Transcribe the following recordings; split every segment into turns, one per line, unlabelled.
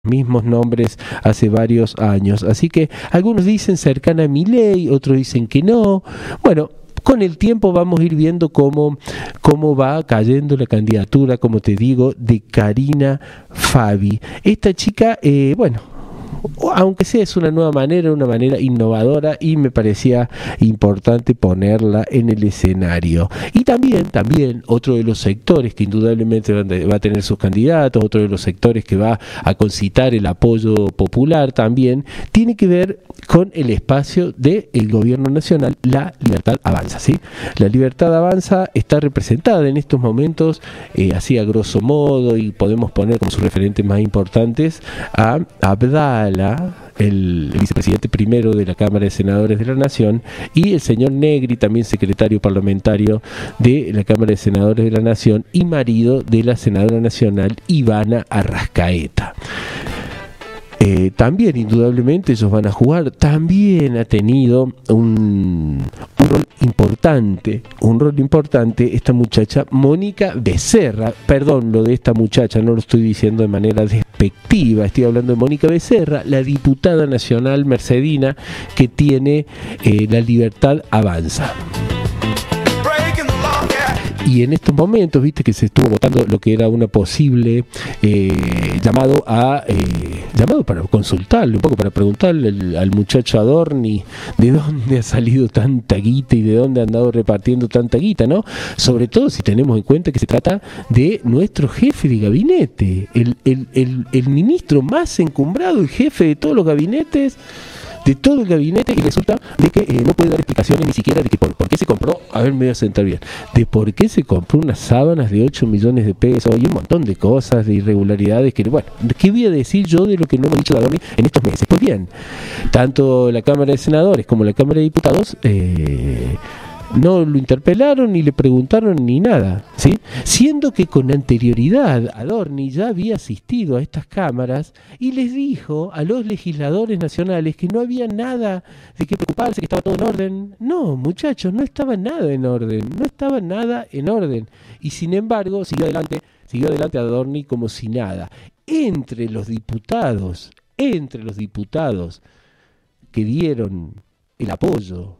mismos nombres hace varios años. Así que algunos dicen cercana a Milei, otros dicen que no. Bueno, con el tiempo vamos a ir viendo cómo va cayendo la candidatura, como te digo, de Karina Fabi. Esta chica, aunque sea es una manera innovadora, y me parecía importante ponerla en el escenario. Y también otro de los sectores que indudablemente va a tener sus candidatos, otro de los sectores que va a concitar el apoyo popular también, tiene que ver con el espacio del gobierno nacional. La Libertad Avanza, ¿sí? La Libertad Avanza está representada en estos momentos, así a grosso modo, y podemos poner como sus referentes más importantes a Abdala, el vicepresidente primero de la Cámara de Senadores de la Nación, y el señor Negri, también secretario parlamentario de la Cámara de Senadores de la Nación y marido de la senadora nacional Ivana Arrascaeta. También indudablemente ellos van a jugar. También ha tenido un rol importante esta muchacha Mónica Becerra. Perdón, lo de esta muchacha no lo estoy diciendo de manera despectiva, estoy hablando de Mónica Becerra, la diputada nacional mercedina que tiene La Libertad Avanza. Y en estos momentos, viste que se estuvo votando lo que era una posible llamado para consultarle un poco, para preguntarle al muchacho Adorni de dónde ha salido tanta guita y de dónde ha andado repartiendo tanta guita, ¿no? Sobre todo si tenemos en cuenta que se trata de nuestro jefe de gabinete, el ministro más encumbrado, el jefe de todos los gabinetes, de todo el gabinete, y resulta de que no puede dar explicaciones ni siquiera de que por qué se compró, a ver, me voy a sentar bien, de por qué se compró unas sábanas de 8 millones de pesos y un montón de cosas, de irregularidades que, bueno, ¿qué voy a decir yo de lo que no me ha dicho Adorni en estos meses? Pues bien, tanto la Cámara de Senadores como la Cámara de Diputados no lo interpelaron, ni le preguntaron, ni nada, ¿sí? Siendo que con anterioridad Adorni ya había asistido a estas cámaras y les dijo a los legisladores nacionales que no había nada de qué preocuparse, que estaba todo en orden. No, muchachos, no estaba nada en orden. Y sin embargo, siguió adelante Adorni como si nada. Entre los diputados que dieron el apoyo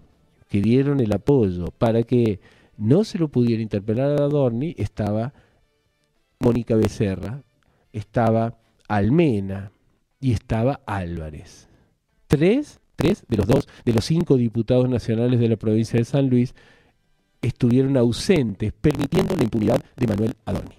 para que no se lo pudiera interpelar a Adorni, estaba Mónica Becerra, estaba Almena y estaba Álvarez. Tres de los 5 diputados nacionales de la provincia de San Luis estuvieron ausentes, permitiendo la impunidad de Manuel Adorni.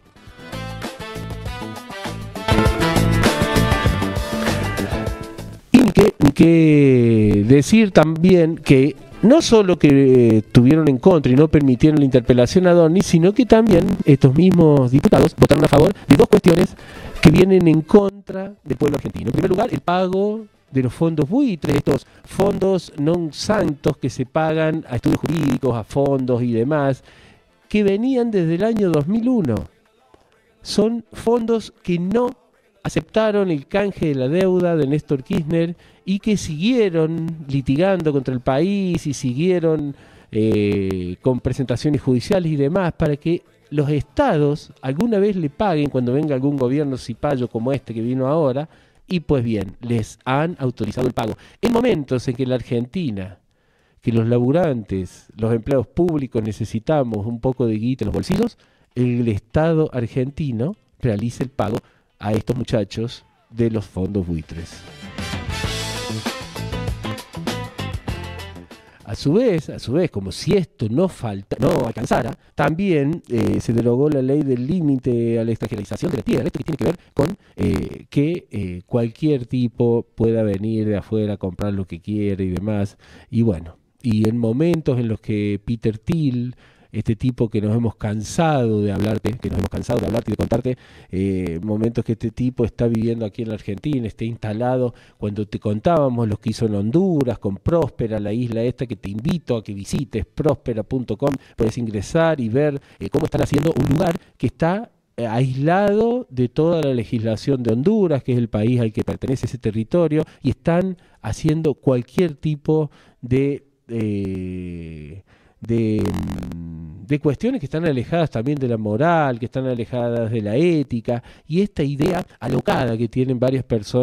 Y que decir también que no solo que estuvieron en contra y no permitieron la interpelación a Adorni, sino que también estos mismos diputados votaron a favor de 2 cuestiones que vienen en contra del pueblo argentino. En primer lugar, el pago de los fondos buitres, estos fondos non santos que se pagan a estudios jurídicos, a fondos y demás, que venían desde el año 2001. Son fondos que no aceptaron el canje de la deuda de Néstor Kirchner y que siguieron litigando contra el país y siguieron con presentaciones judiciales y demás para que los estados alguna vez le paguen cuando venga algún gobierno cipayo como este que vino ahora. Y pues bien, les han autorizado el pago en momentos en que la Argentina, que los laburantes, los empleados públicos necesitamos un poco de guita en los bolsillos, el Estado argentino realiza el pago a estos muchachos de los fondos buitres. A su vez, como si esto no alcanzara, también se derogó la ley del límite a la extranjerización de la tierra, esto que tiene que ver con que cualquier tipo pueda venir de afuera a comprar lo que quiere y demás. Y bueno, y en momentos en los que Peter Thiel, este tipo que nos hemos cansado de hablarte y de contarte, momentos que este tipo está viviendo aquí en la Argentina, está instalado, cuando te contábamos lo que hizo en Honduras con Próspera, la isla esta que te invito a que visites, próspera.com, puedes ingresar y ver cómo están haciendo un lugar que está aislado de toda la legislación de Honduras, que es el país al que pertenece ese territorio, y están haciendo cualquier tipo de de cuestiones que están alejadas también de la moral, que están alejadas de la ética, y esta idea alocada que tienen varias personas